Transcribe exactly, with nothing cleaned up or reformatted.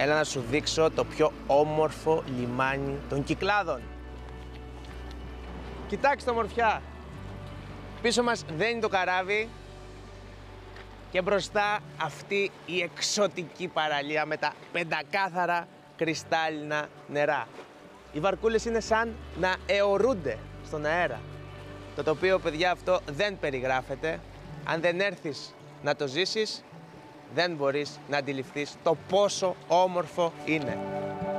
Έλα να σου δείξω το πιο όμορφο λιμάνι των Κυκλάδων. Κοιτάξτε ομορφιά. Πίσω μας δεν είναι το καράβι και μπροστά αυτή η εξωτική παραλία με τα πεντακάθαρα κρυστάλλινα νερά. Οι βαρκούλες είναι σαν να αιωρούνται στον αέρα. Το τοπίο, παιδιά, αυτό δεν περιγράφεται. Αν δεν έρθεις να το ζήσεις, δεν μπορείς να αντιληφθείς το πόσο όμορφο είναι.